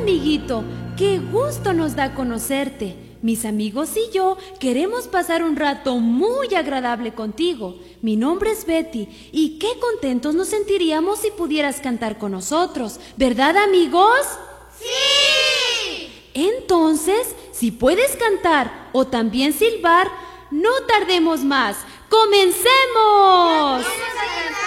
amiguito, qué gusto nos da conocerte. Mis amigos y yo queremos pasar un rato muy agradable contigo. Mi nombre es Betty y qué contentos nos sentiríamos si pudieras cantar con nosotros. ¿Verdad, amigos? ¡Sí! Entonces, si puedes cantar o también silbar, no tardemos más. ¡Comencemos! ¡Vamos a cantar!